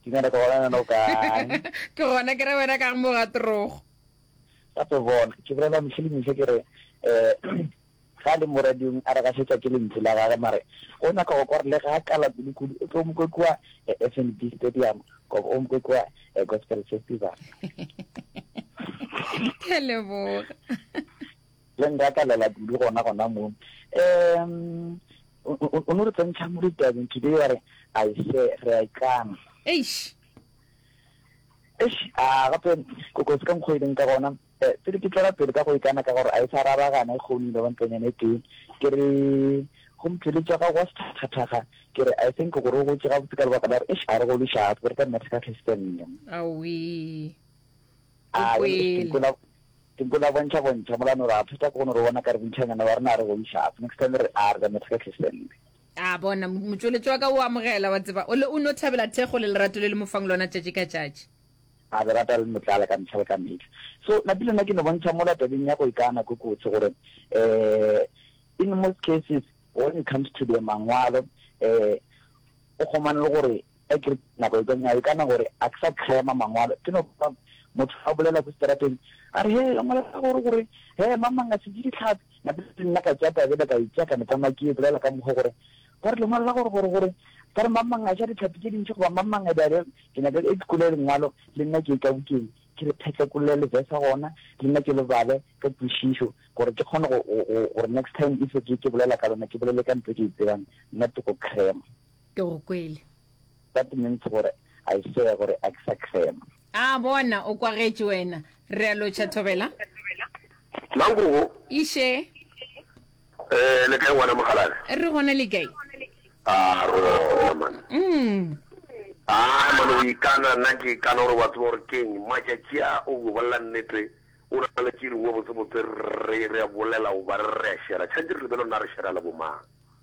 Tingana ka wala no ka. Ke gona ke re wena ka mo ga trogo. Ka to bona ke bona mhlimi se ke re ga le moradiong a re ka setsa ke lentse la ga mare ona ka go korle ga kala dikudu o mo kwa FNB stadium go o mo kwa gospel festival. Ke leboga. Le nda ka la di gona mo o no re tsentsa mo diteng ke di re a se re ikana eish gape go se ka mkhoideng ka gona pele ke tla pele ka go ikana ka gore a isa raba gana go ni le bantonyane teng ke re go mtletse ga go stathatha ke re I think go go tsa go tsika ba ka re a re go le sha gore ka medical system awi Tingkola boncha mola no ra pheta go no re bona ka re bintshana na ba rena re go sha next time re a re ka medical system bona motsweletsi wa ka o amogela wa tseba o le o no thabela thego le lerato le le mofang lona tjatši ka tjatši a re rata le motlala ka ntšha ka nnete so na pele nna ke no bontsha mola tabeng ya go ikana go kotse gore in most cases when it comes to the mangwalo o khomana le gore e ke na go ikana gore a ka krema mangwalo ke no motho a bolela go strateng a re he ngwana gore he mama nga se di tlhapi na pele nna ka tsata be ka itsa ka nka maki e bolela ka mo gore gore le ngwana gore ka mama nga ja di tlhapi ke dintse go mama nga dare ke na ke ikulele ngwalo le nna ke ka bukeng ke re phetse kulele vesa gona le nna ke le bale ka pushisho gore ke khona go next time if ke bolela ka lona ke bolele ka ntse ke tsebang nna to go crema ke go kwele that means gore I say gore aksa crema bona o kwagetse wena re a lo Thobela Mangu ishe le kae wana mogalane re gona le kae ro man mano ikana naki kana ro batho gore keng matšatšia o bolela nnete o na le tširi mo botse re a bolela o ba re shera tšantse re belo na re shera le bomang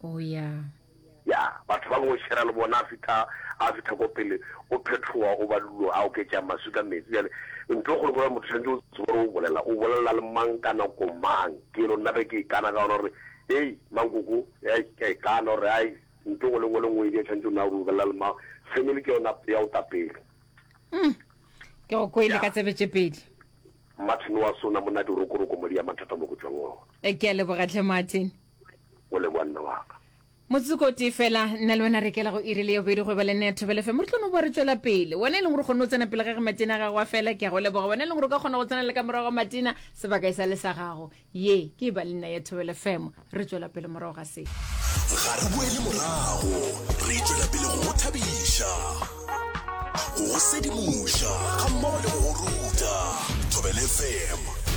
ya batho ba go shera le bona a fita go pele o phetoa o ba lulo a o ke tša masu ka metsi yale ntho go gore motho tšantse o bolela le mang kana ko mang ke lo nna be ke kana ka gore hey manguku ke kana re ai ntho go le ngwe di tšantse na o bolela le ma family ke ona ya o tapele ke go kwele ka tsebetse pedi Martin wa sona mona di roko mo dia mathata mo go tswang ke a lebogatlhe Martin o le bonna wa ka Motsuko ti fela nna le wena re kela go irile yo bedi go bele ne Thobela fe mo tlono bo re tswela pele wena le ngro gone o tsena pele ga ge Matina ga gwa fela ke go leboga wena le ngro ka gona go tsena le ka morago Matina sebaka isa le sa gago ye ke ba le nna ya Thobela fm re tswela pele morago ga se ga re boele morago re tswela pele go thabisha go sedimoša ga mmogo le go ruta Thobela fm